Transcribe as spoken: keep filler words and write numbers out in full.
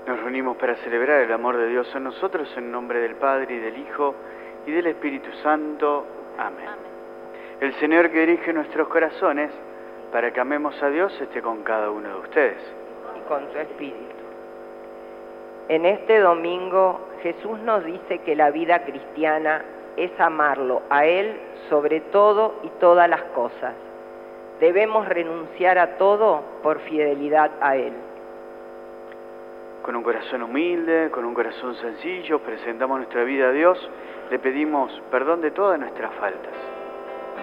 Nos reunimos para celebrar el amor de Dios en nosotros, en nombre del Padre, y del Hijo, y del Espíritu Santo. Amén. Amén. El Señor que dirige nuestros corazones, para que amemos a Dios, esté con cada uno de ustedes. Y con su Espíritu. En este domingo, Jesús nos dice que la vida cristiana es amarlo a Él sobre todo y todas las cosas. Debemos renunciar a todo por fidelidad a Él. Con un corazón humilde, con un corazón sencillo, presentamos nuestra vida a Dios, le pedimos perdón de todas nuestras faltas.